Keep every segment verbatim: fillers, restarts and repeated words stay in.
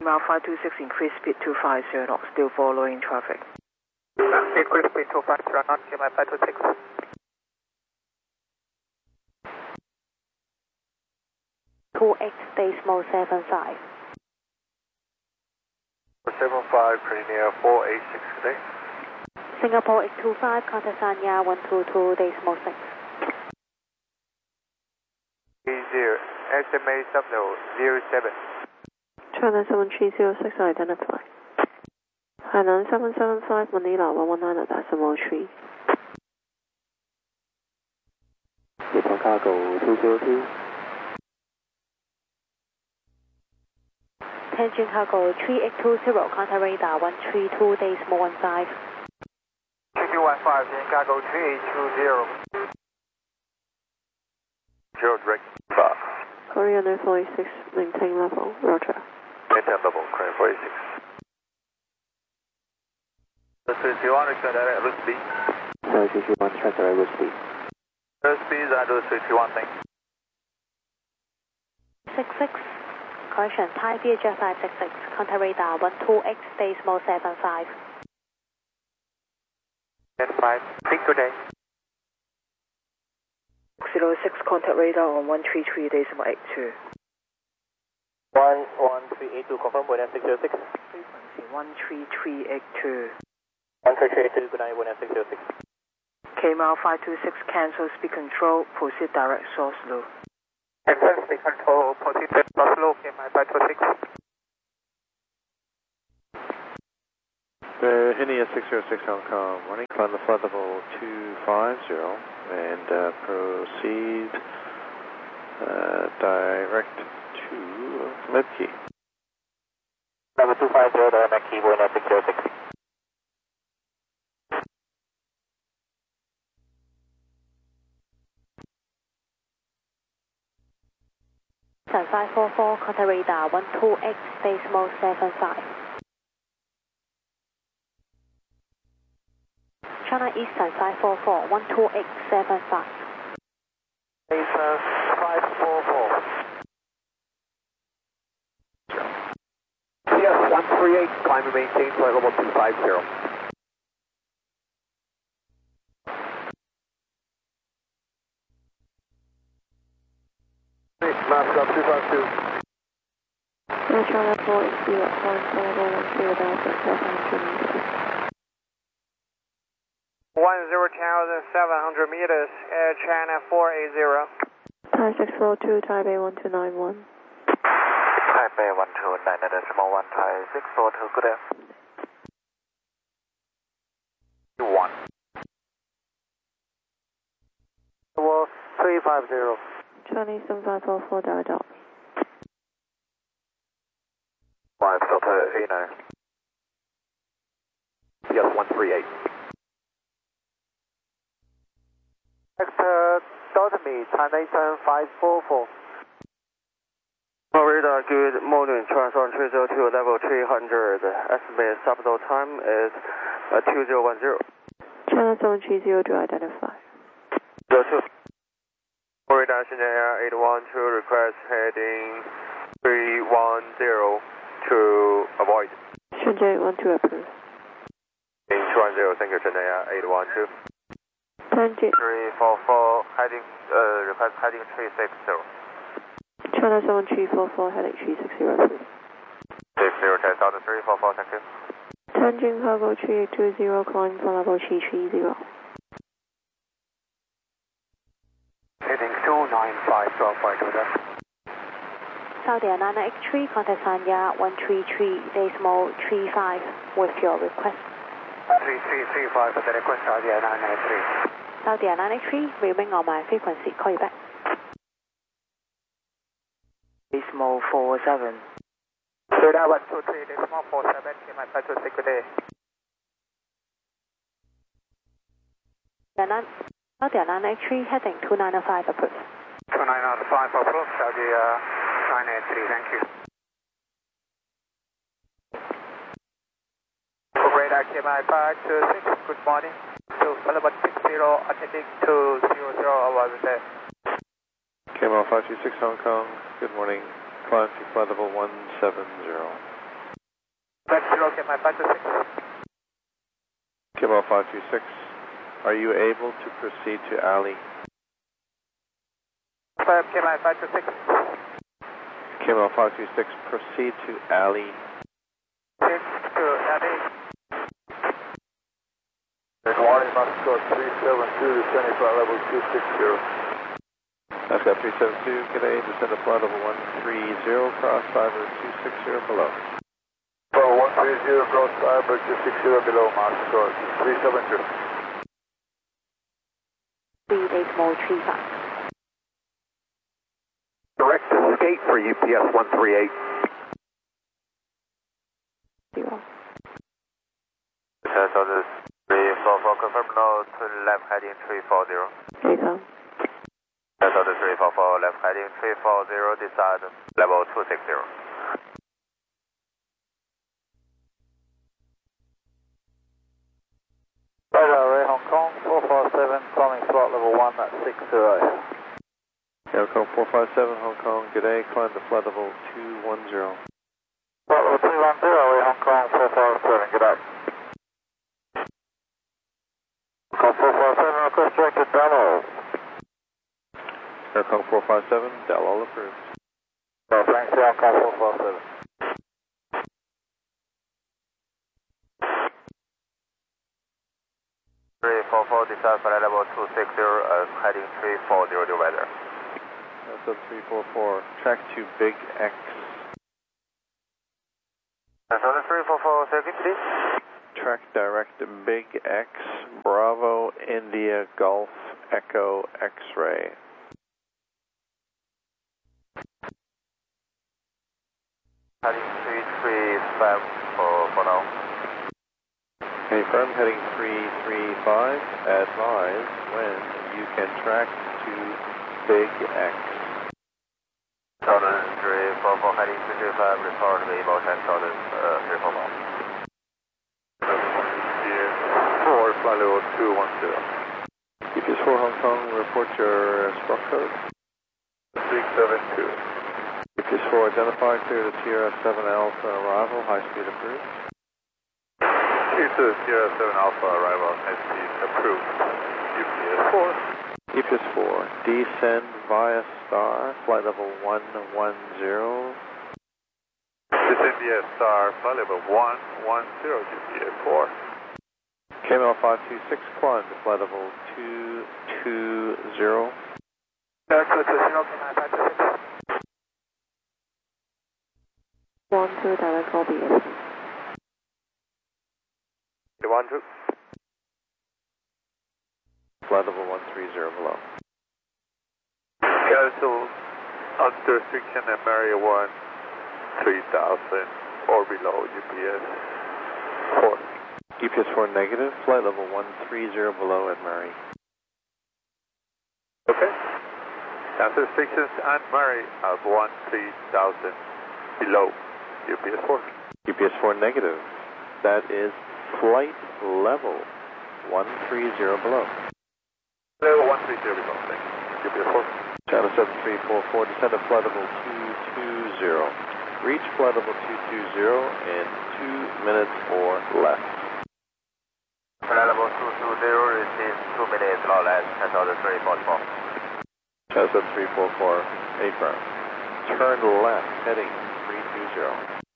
Mile five two six, increase speed two five zero knots, still following traffic. Increase speed two five zero knots, K M I five two six. two X decimal seven five. seven five, pretty near four eight six today. Singapore eight two five, contact Sanya one two two decimal six. zero, estimate subnode zero seven. China seven three zero six, identify. Hainan seven seven five, Manila one one nine decimal three. Japan cargo two zero two. Tianjin cargo three eight two zero, contact radar one three two decimal one five. three two one five, Tianjin cargo three eight two zero. Zero direct. Bar. Korean Air four eight six, maintain level, roger. Maintain level, Korean four eight six. three two one, expect direct route speed. Sorry, three two one, expect direct route speed. Route speed, I do three two one, thanks. six six, correction, Thai V H F five six six, contact radar one two X decimal seven five. ten five, think today. zero six, contact radar on one three three decimal eight two. one one three eight two, confirm one six zero six. Frequency one three three eight two. one three three eight two, good night, one six zero six. K M I five two six, cancel speed control, proceed direct source loop. Cancel speed control, proceed direct source loop, K M I five two six. Uh, India six zero six Hong Kong, running climb the flight level two five zero and uh, proceed uh, direct to Lemke. Level two five zero, direct Lemke, one six zero six. Sun five four four, contact radar one two X decimal seven five. China Eastern five four four, one two X seven five. Eastern five four four. Yes, one three eight, climb and maintain flight level two five zero. Mask up two five two. Air China four eight zero, calling for level one zero Delta, seven hundred meters. one zero thousand seven hundred meters, Air China four eight zero. Thai six four two, Taipei one two nine one. Taipei one two nine decimal one, Thai six four two, good day. one. Level three five zero. Chinese seven five four four, direct out. five Delta eight nine. Yes, one three eight. Hector Delta Me, China Eastern five four four. Radar, good morning, Transform three zero two, level three hundred. Estimated subnode time is uh, two zero one zero. China seven three zero, to identify. zero two. Radar, Shenzhen Air eight one two, request heading three one zero to avoid. Shenzhen eight one two, approved. Heading two one zero, thank you, Shenzhen Air eight one two. Tianjin. three four four, heading, uh, request heading three six zero. China seven three four four, heading three six zero, approved. six zero, ten thousand, three four four, thank you. Tianjin cargo three eight two zero, calling for level three three zero. Heading two nine five, twelve five, to that. Saudi Nana X three, contact Sanya one three three decimal three five with your request. three three three five, for the request, Saudi nine nine three. Saudi Nana X three, remain on my frequency, call you back. Decimal four seven. Radar one two three, decimal four seven, K M I five two six, good day. Saudi Nana X three, heading two nine five, approved. two nine five, approved, Saudi uh, nine eight three, thank you. Radar K M I five two six, good morning. To level six zero, attending to zero zero, over there. K M I five two six Hong Kong, good morning. Climb to flight level one seven zero. Back zero, K M I five two six. K M L five two six, are you able to proceed to alley? five K M I five two six. K M L five two six, proceed to alley. Six to alley. Good morning, Mexico three seven two, descending flight level two six zero. Mexico three seven two, good day, descend to flight level one three zero, cross fiber two six zero below. For one three zero, cross fiber two six zero below, Mexico three seven two. three decimal three five. Direct escape for U P S one three eight. Zero. Descend on this three four four, confirm now to left heading three four zero. Lisa. Descend on the three four four, left heading three four zero, descend level two six zero. Radar Hong Kong four four seven, climbing flight level one at six zero. Hong Kong four five seven, Hong Kong, good day, climb to flight level two one zero. Flight level two one zero, Hong Kong four five seven, good day. Hong Kong four five seven, request directed Dallo. Air Kong four five seven, Del all approved. Well, thanks, Hong Kong four five seven. three four four, descend flight level two six zero, uh, heading three four zero, the weather. That's a three four four, track to Big X. That's on the three four four, second please. Track direct to Big X, Bravo, India, Golf, Echo, X-ray. Heading three three five for, for now. Confirm heading three three five, advise when you can track to Big X. Southern three four four, heading three three five, report the motion Southern uh, three four four. four, flight level two one zero. E P S four Hong Kong, report your squawk code. six seven two. E P S four identified, clear to Sierra seven Alpha arrival, high speed approved. Clear to Sierra seven Alpha arrival, high speed approved. U P S four. E P S four, descend via star, flight level one one zero. Descend via star, flight level one one zero, U P S four. K M L five two six, climb to flight level two two zero. two two zero, K M I five two six. one two, direct call B S. one two. Flight level one three zero below. Cancel under restriction and Mary one three thousand or below, U P S four. E P S four negative, flight level one three zero below at Murray. Okay. Cancel restrictions and Mary at one three thousand below, U P S four. E P S four negative, that is flight level one three zero below. Level one three zero below, thank you. U P S four. Channel seven three four four, descend to flight level two two zero. Reach flight level two two zero in two minutes or less. Flight level two two zero, receive two minutes or less, and order three four four. Channel seven three four four, affirm. Turn left, heading three two zero.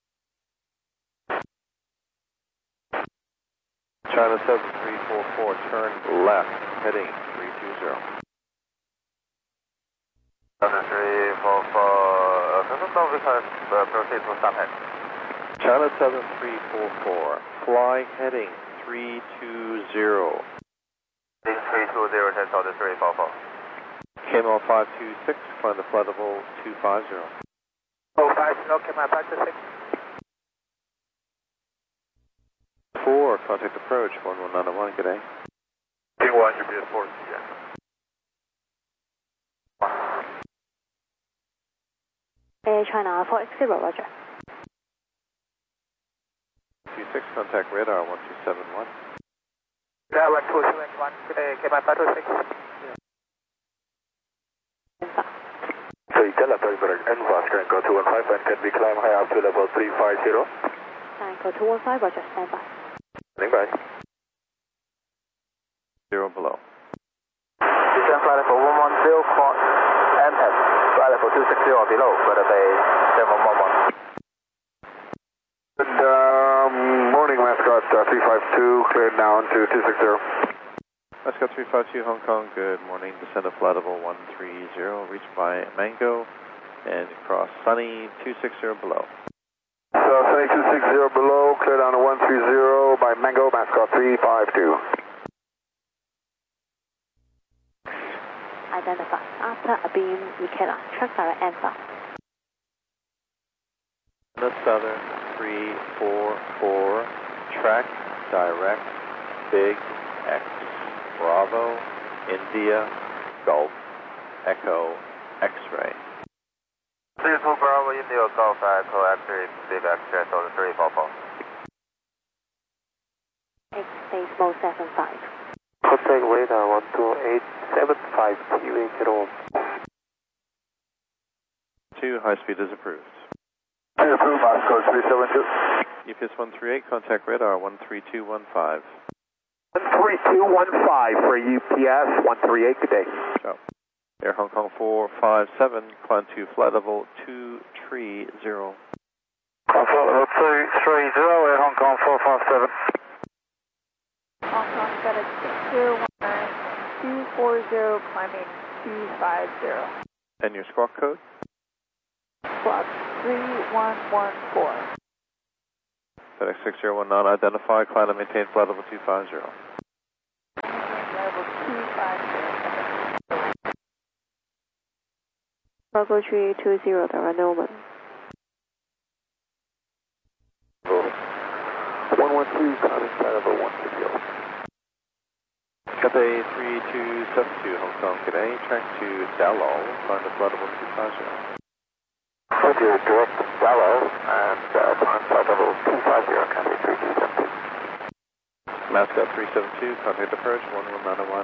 China seven three four four, turn left, heading three two zero. China three four four, uh, no, we can uh, proceed to Stamphead. China seven three four four, fly heading three two zero. Heading three two zero, and order three four four. K M L five two six, find the flight level two five zero. Oh, five zero, K M I five two six. four, contact approach, one one nine one, good day. King one, U P S four, yeah. Air China four X zero, roger. two six, contact radar one two seven one. Yeah, one two seven one, good day, K M I five two six. So you tell us, N V A S can go to one five and can we climb high up to level three five zero? Tango two one five, Roger, stand by. Standing by. Zero below. Descend flight level one one zero, cross M P A D, flight level two six zero below, Weather Bay seven one one. Good um, morning, Mascot uh, three five two, cleared down to two six zero. Mascot three five two, Hong Kong, good morning. Descend to flight level one three zero, reached by Mango, and cross Sunny two six zero below. So Sunny two six zero below, clear down to one three zero by Mango, Mascot three five two. Identify. After a beam, Michaela, track direct answer. The Southern three four four, track direct, Big X, Bravo, India, Golf, Echo, X-ray. three two Bravo, India, Golf, Echo, X-ray, Big X, Southern three four four. X decimal seven five. Contact radar one two eight seven five, T V kilo. Two, high speed is approved. Approved, Mascot three seven two. U P S one three eight, contact radar one three two one five. one three two one five for U P S one three eight, good day. Ciao. Air Hong Kong four five seven, climb to flight level two three zero. Flight level two three zero, Air Hong Kong four five seven. Hong Kong FedEx six zero one nine, two four zero, climbing two five zero. And your squawk code? Squawk three one one four. FedEx six zero one nine, identify, climb and maintain flight level two five zero. Level two five zero. Bravo three two zero, there are no men. one one two, climbing flight level one six zero. Cathay three two seven two, Hong Kong, today, track to Dallo, climb to flight level two five zero. Roger, direct Dallo, and uh, climb flight level two five zero, Cathay three two seven two. Mascot three seven two, contact approach one one nine one.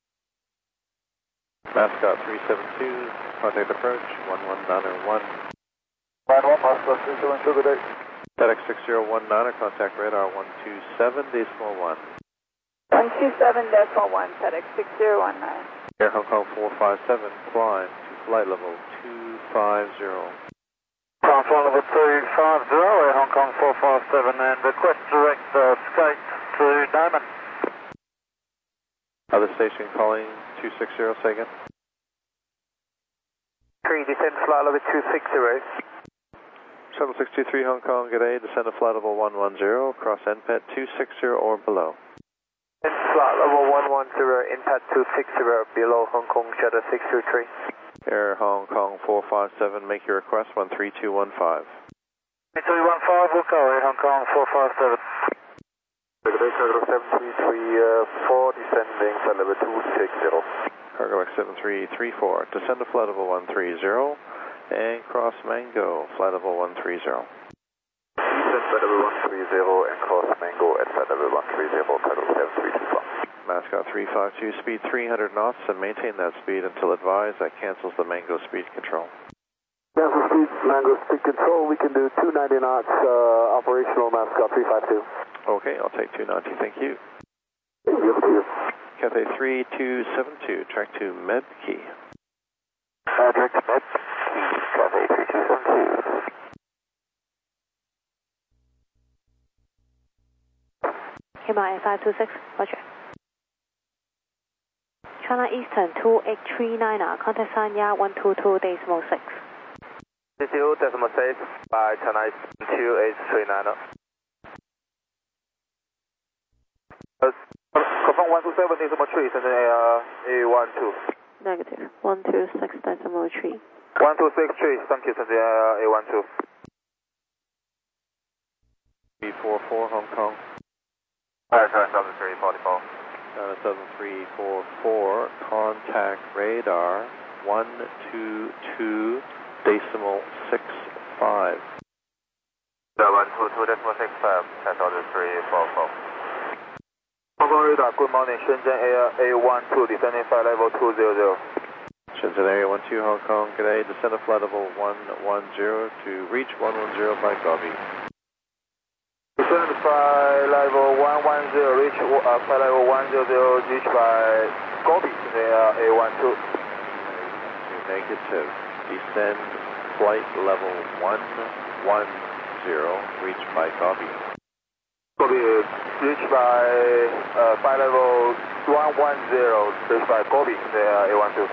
Mascot three seven two, contact approach one one nine one. Line one, Mascot three seven two, good day. FedEx six zero one nine, contact radar one two seven, decimal one. one two seven decimal one, FedEx six zero one nine. Air Hong Kong four five seven, climb to flight level two five zero. Climb flight level two five zero, Air Hong Kong four five seven, and request direct uh, skate to Diamond. Other station calling two six zero, say again. three, descend flight level two six zero. Shuttle six two three Hong Kong, good day, descend to flight level one one zero, cross N P A D two six zero or below. Flight level one one zero, impact two six zero, below Hong Kong, Shuttle six two three. Air Hong Kong four five seven, make your request one three two one five. three two one five, will go, Air Hong Kong four five seven. Good day, Cargo seven three three four, descending flight level two six zero. Cargo X seven three three four, descend to flight level one three zero, and cross Mango, flight level one three zero. Descend flight level one three zero and cross Mango at flight level one three zero, Cargo seven three two four. Mascot three five two, speed three hundred knots, and maintain that speed until advised. That cancels the Mango speed control. Cancel speed, Mango speed control, we can do two ninety knots, uh, operational, Mascot three five two. Okay, I'll take two ninety, thank you. Yes, to you. Cathay three two seven two, track to Medkey. Uh, direct to Med, Cathay three two seven two. Himalaya five two six, Roger. China Eastern two eight three nine, contact Sanya one two two decimal six. two decimal six by China two eight three nine. Confirm one two seven decimal three, send A one two. Negative. one two six decimal three. one two six three, thank you, send A one two. three four four Hong Kong. Alright, seven three forty-four. seven three four four, contact radar one two two decimal six five. one two two decimal six five, seven three four four. Hong Kong radar, good morning, Shenzhen Air A one two, descending flight level two zero zero. Shenzhen Area one two Hong Kong, good day, descend to flight level one one zero to reach one one zero by Gobi. Descend flight level one one zero, reach uh, flight level one zero zero, reach by Gobi in the uh, A one two. Negative. Descend flight level one one zero, reach by Gobi. Gobi, reach by uh, flight level one one zero, reach by Gobi in the uh, A one two.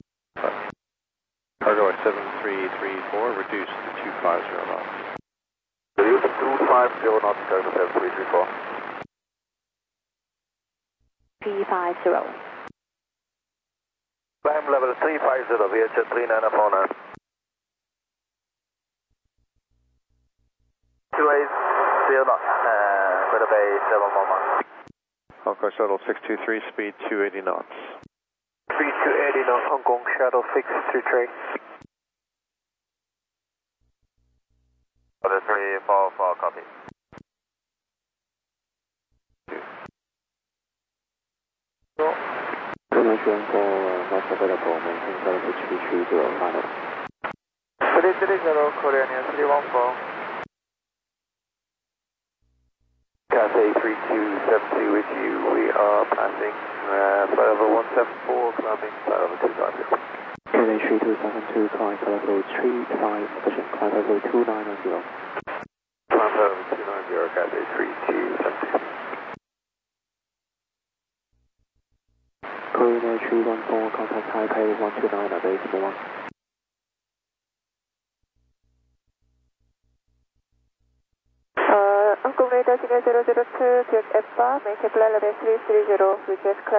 Cargo at seven three three four, reduced to two five zero knots. Reduced to two five zero knots, cargo seven three three four. three five zero. Climb level three five zero, V H three nine four nine. two eight zero knots, uh, Weather Bay seven one one. Hong Kong Shuttle six two three, speed two eighty knots. Speed two eighty knots, Hong Kong Shuttle six two three. Order three four four, copy. Information for not available, maintain service three three zero final. three three zero, Korean Air three one four. Cathay three two seven two with you, we are passing uh, flight level one seven four, climbing flight level two nine zero. Cathay three two seven two, climb flight level three five, station climb level two nine zero. Climb flight level two nine zero, Cathay three two seven two. Korean Air three one four, contact Taipei one two nine at base one. Uh, Hong Kong radar signal zero zero two, direct F bar, maintain flight level three three zero, request